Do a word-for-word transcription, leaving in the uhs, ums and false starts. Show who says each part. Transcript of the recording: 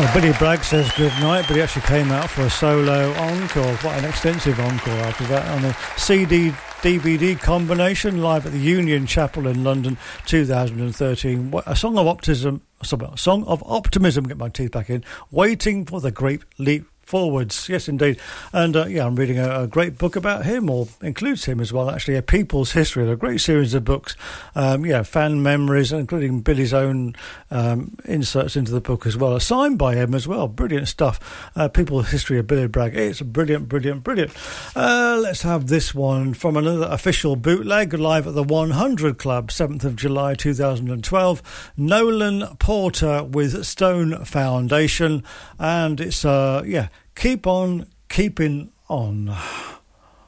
Speaker 1: Billy Bragg says good night, but he actually came out for a solo encore, quite an extensive encore after that, on a C D D V D combination live at the Union Chapel in London, two thousand thirteen. A song of optimism, sorry, a song of optimism. Get my teeth back in. Waiting for the great leap forwards. Yes, indeed. And uh, yeah, I'm reading a, a great book about him, or includes him as well, actually, A People's History, a great series of books. Um, yeah, fan memories, including Billy's own um, inserts into the book as well, signed by him as well. Brilliant stuff. Uh, People's History of Billy Bragg. It's brilliant, brilliant, brilliant. Uh, let's have this one from another official bootleg, live at the one hundred Club, seventh of July two thousand twelve. Nolan Porter with Stone Foundation. And it's, uh, yeah, Keep On Keeping On.